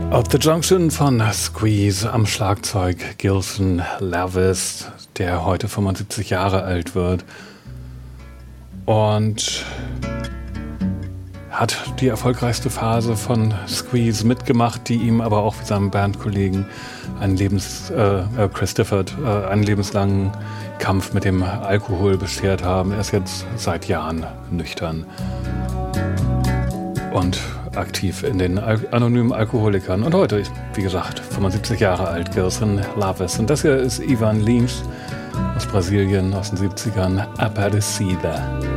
At the Junction von Squeeze am Schlagzeug Gilson Levis, der heute 75 Jahre alt wird und hat die erfolgreichste Phase von Squeeze mitgemacht, die ihm aber auch wie seinem Bandkollegen Chris Difford einen lebenslangen Kampf mit dem Alkohol beschert haben. Er ist jetzt seit Jahren nüchtern und aktiv in den anonymen Alkoholikern. Und heute, wie gesagt, 75 Jahre alt, Gilson Levis. Und das hier ist Ivan Lins aus Brasilien aus den 70ern, Aparecida.